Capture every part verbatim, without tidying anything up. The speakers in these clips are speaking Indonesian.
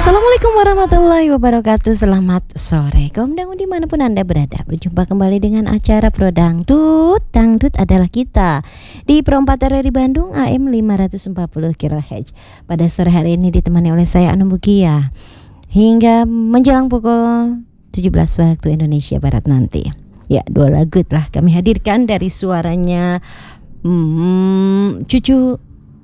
Assalamualaikum warahmatullahi wabarakatuh. Selamat sore kaum dangu dimanapun Anda berada. Berjumpa kembali dengan acara Pro Dangdut. Dangdut adalah kita di Pro empat R R I Bandung A M lima ratus empat puluh kHz. Pada sore hari ini ditemani oleh saya Anu Bukia hingga menjelang pukul tujuh belas waktu Indonesia Barat nanti. Ya, dua lagu telah kami hadirkan dari suaranya hmm, Cucu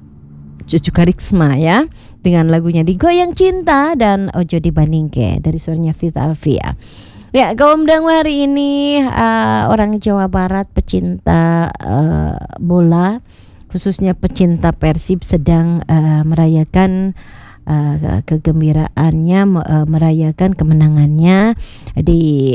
Cucu Karisma ya, dengan lagunya Digoyang Cinta dan Ojo Dibandingke dari suaranya Vita Alvia. Ya, kaum dangu hari ini uh, orang Jawa Barat pecinta uh, bola, khususnya pecinta Persib sedang uh, merayakan uh, kegembiraannya, uh, merayakan kemenangannya di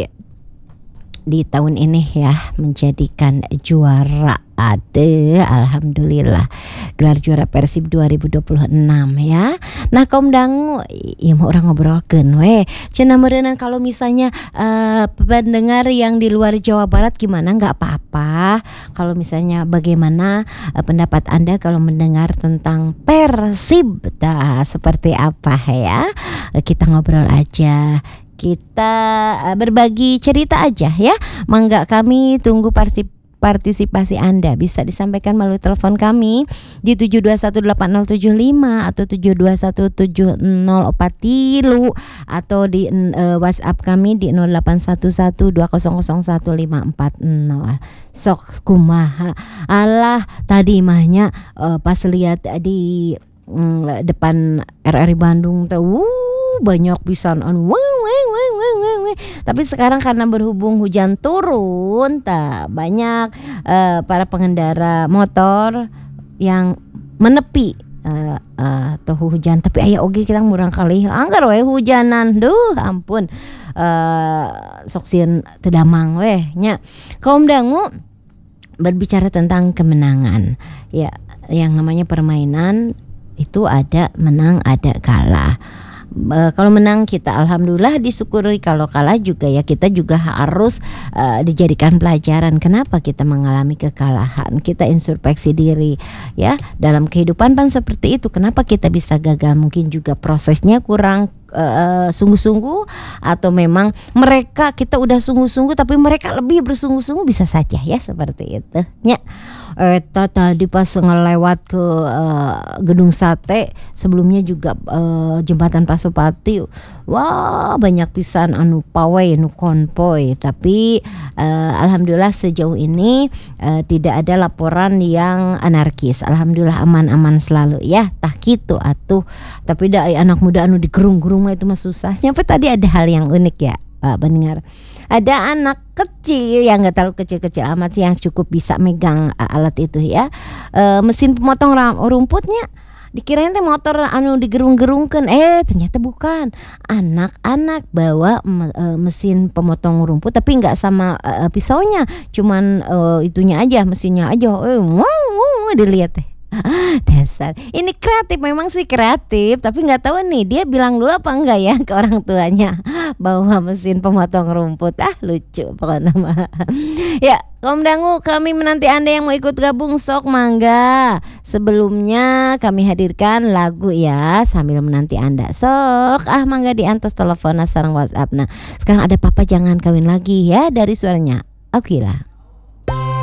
di tahun ini ya, menjadikan juara. Ada, alhamdulillah, gelar juara Persib dua ribu dua puluh enam ya. Nah kaum dangu, ya mau orang ngobrolkeun we cenah meureunna kalau misalnya uh, pendengar yang di luar Jawa Barat gimana, nggak apa-apa. Kalau misalnya bagaimana uh, pendapat Anda kalau mendengar tentang Persib, nah, seperti apa ya, uh, kita ngobrol aja, kita uh, berbagi cerita aja ya. Mangga, kami tunggu partisipasi Partisipasi Anda. Bisa disampaikan melalui telepon kami di tujuh dua satu delapan nol tujuh lima atau tujuh dua satu tujuh nol empat tiga atau di uh, WhatsApp kami di nol delapan satu satu dua nol nol satu lima empat nol. Sok kumaha. Alah tadi mahnya uh, pas lihat di um, depan R R I Bandung tuh uh, banyak pisan anu weng weng weng weng weng. Tapi sekarang karena berhubung hujan turun, tak banyak uh, para pengendara motor yang menepi uh, uh, tuh hujan. Tapi aya oge kita murang kali anggar we hujanan. Duh ampun, uh, sok sieun teu damang we nya. Kaum dangu, berbicara tentang kemenangan. Ya, yang namanya permainan itu ada menang, ada kalah. Uh, kalau menang kita alhamdulillah disyukuri, kalau kalah juga ya kita juga harus uh, dijadikan pelajaran kenapa kita mengalami kekalahan. Kita introspeksi diri ya, dalam kehidupan kan seperti itu. Kenapa kita bisa gagal? Mungkin juga prosesnya kurang uh, sungguh-sungguh, atau memang mereka kita udah sungguh-sungguh tapi mereka lebih bersungguh-sungguh, bisa saja ya seperti itu nya. Eta tadi pas ngelewat ke uh, gedung sate, sebelumnya juga uh, jembatan Pasopati, wah banyak pisan anu pawai anu konvoy. Tapi uh, alhamdulillah sejauh ini uh, tidak ada laporan yang anarkis. Alhamdulillah aman-aman selalu ya, tah kitu atuh. Tapi da anak muda anu digerung-gerung mah itu mah susah. Nyampe tadi ada hal yang unik ya, Pak pendengar. Ada anak kecil yang nggak terlalu kecil-kecil amat sih yang cukup bisa megang uh, alat itu ya, uh, mesin pemotong rumputnya. Dikirain teh motor anu digerung-gerungkeun, eh ternyata bukan. Anak-anak bawa me, uh, mesin pemotong rumput tapi nggak sama uh, pisaunya, cuman uh, itunya aja, mesinnya aja. Eh, wow, wow, dilihat teh. Dasar ini kreatif, memang sih kreatif, tapi nggak tahu nih dia bilang dulu apa enggak ya ke orang tuanya bawa mesin pemotong rumput. Ah lucu pokoknya mah. Ya kaum dangu, kami menanti Anda yang mau ikut gabung, sok mangga. Sebelumnya kami hadirkan lagu ya sambil menanti Anda. Sok ah mangga diantos telepon sareng WhatsApp. Nah sekarang ada Papa Jangan Kawin Lagi ya dari suaranya Okila.